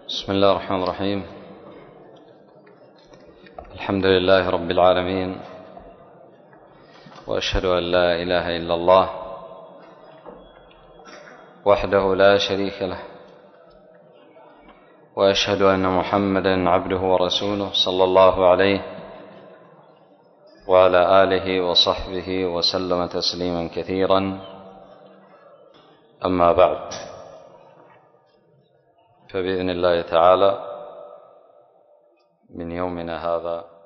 بسم الله الرحمن الرحيم. الحمد لله رب العالمين، وأشهد أن لا إله إلا الله وحده لا شريك له، وأشهد أن محمدا عبده ورسوله صلى الله عليه وعلى آله وصحبه وسلم تسليما كثيرا. أما بعد، فبإذن الله تعالى من يومنا هذا